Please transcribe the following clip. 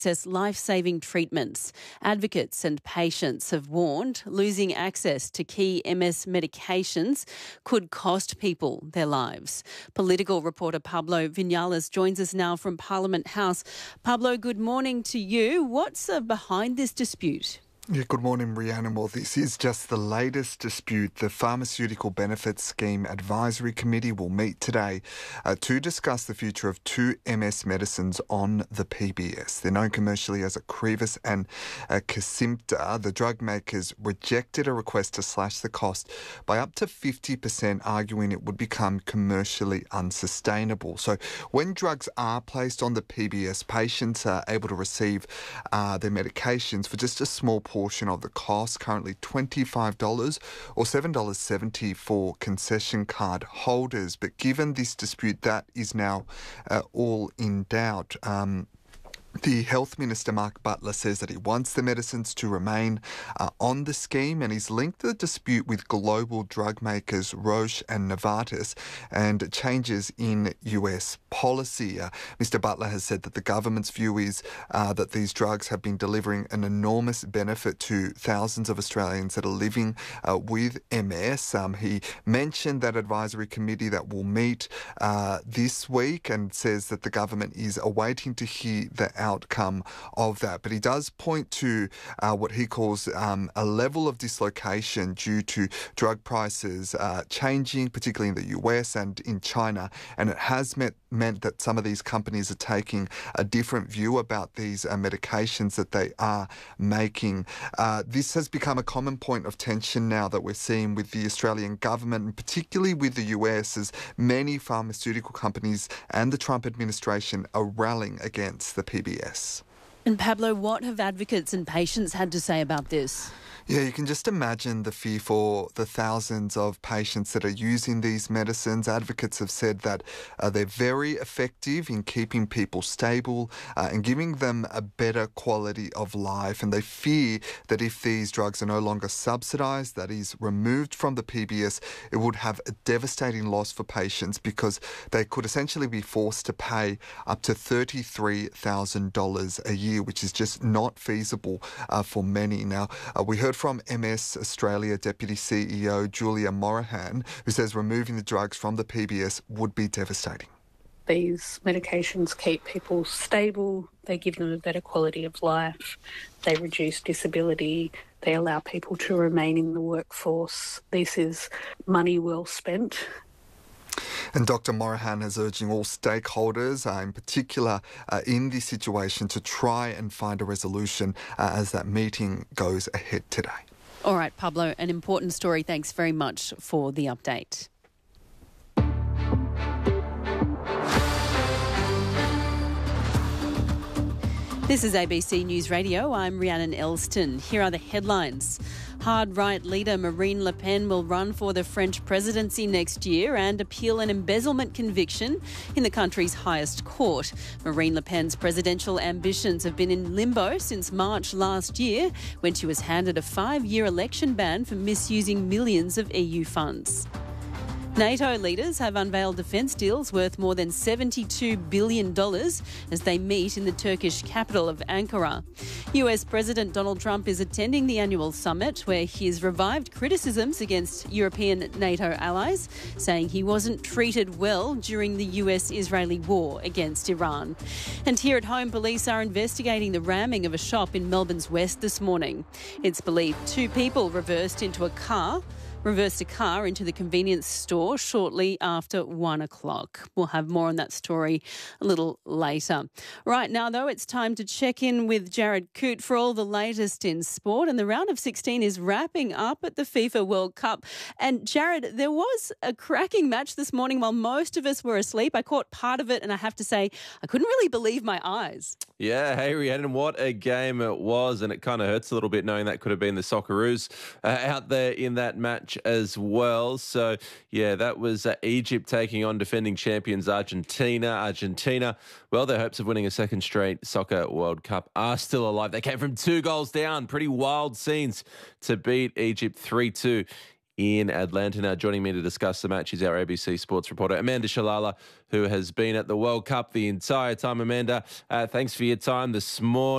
access life-saving treatments. Advocates and patients have warned losing access to key MS medications could cost people their lives. Political reporter Pablo Vinales joins us now from Parliament House. Pablo, good morning to you. What's behind this dispute? Yeah, good morning, Rhiannon. Well, this is just the latest dispute. The Pharmaceutical Benefits Scheme Advisory Committee will meet today to discuss the future of two MS medicines on the PBS. They're known commercially as Ocrevus and Kesimpta. The drug makers rejected a request to slash the cost by up to 50%, arguing it would become commercially unsustainable. So when drugs are placed on the PBS, patients are able to receive their medications for just a small portion of the cost, currently $25 or $7.70 for concession card holders. But given this dispute, that is now all in doubt. The Health Minister, Mark Butler, says that he wants the medicines to remain on the scheme, and he's linked the dispute with global drug makers Roche and Novartis and changes in US policy. Mr. Butler has said that the government's view is that these drugs have been delivering an enormous benefit to thousands of Australians that are living with MS. He mentioned that advisory committee that will meet this week and says that the government is awaiting to hear the outcome of that. But he does point to what he calls a level of dislocation due to drug prices changing, particularly in the US and in China, and it has meant that some of these companies are taking a different view about these medications that they are making. This has become a common point of tension now that we're seeing with the Australian government, and particularly with the US, as many pharmaceutical companies and the Trump administration are rallying against the PBS. And Pablo, what have advocates and patients had to say about this? Yeah, you can just imagine the fear for the thousands of patients that are using these medicines. Advocates have said that they're very effective in keeping people stable and giving them a better quality of life. And they fear that if these drugs are no longer subsidised, that is removed from the PBS, it would have a devastating loss for patients because they could essentially be forced to pay up to $33,000 a year, which is just not feasible for many. Now, we heard from MS Australia Deputy CEO Julia Morahan, who says removing the drugs from the PBS would be devastating. These medications keep people stable, they give them a better quality of life, they reduce disability, they allow people to remain in the workforce. This is money well spent. And Dr. Morahan is urging all stakeholders, in particular in this situation, to try and find a resolution as that meeting goes ahead today. All right, Pablo, an important story. Thanks very much for the update. This is ABC News Radio. I'm Rhiannon Elston. Here are the headlines. Hard right leader Marine Le Pen will run for the French presidency next year and appeal an embezzlement conviction in the country's highest court. Marine Le Pen's presidential ambitions have been in limbo since March last year, when she was handed a 5-year election ban for misusing millions of EU funds. NATO leaders have unveiled defence deals worth more than $72 billion as they meet in the Turkish capital of Ankara. US President Donald Trump is attending the annual summit, where he has revived criticisms against European NATO allies, saying he wasn't treated well during the US-Israeli war against Iran. And here at home, police are investigating the ramming of a shop in Melbourne's west this morning. It's believed 2 people reversed a car into the convenience store shortly after 1 o'clock. We'll have more on that story a little later. Right now, though, it's time to check in with Jared Coote for all the latest in sport. And the round of 16 is wrapping up at the FIFA World Cup. And Jared, there was a cracking match this morning while most of us were asleep. I caught part of it, and I have to say, I couldn't really believe my eyes. Yeah, hey, Rhiannon, what a game it was. And it kind of hurts a little bit knowing that could have been the Socceroos out there in that match as well. So, yeah, that was Egypt taking on defending champions Argentina. Argentina, well, their hopes of winning a second straight Soccer World Cup are still alive. They came from 2 goals down. Pretty wild scenes to beat Egypt 3-2. in Atlanta. Now, joining me to discuss the match is our ABC Sports reporter, Amanda Shalala, who has been at the World Cup the entire time. Amanda, thanks for your time this morning.